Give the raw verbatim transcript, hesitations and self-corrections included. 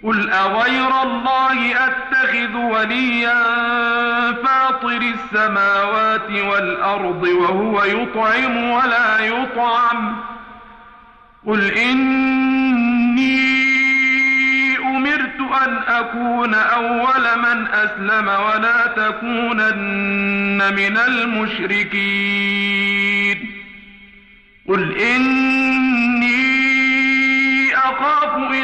قل أغير الله أتخذ وليا فاطر السماوات والأرض وهو يطعم ولا يطعم قل إني أمرت أن أكون أول من أسلم ولا تكونن من المشركين قل إني أخاف إن